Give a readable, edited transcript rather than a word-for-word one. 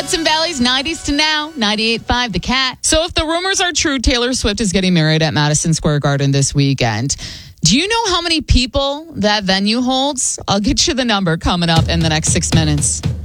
Hudson Valley's 90s to now, 98.5 The Cat. So if the rumors are true, Taylor Swift is getting married at Madison Square Garden this weekend. Do you know how many people that venue holds? I'll get you the number coming up in the next 6 minutes.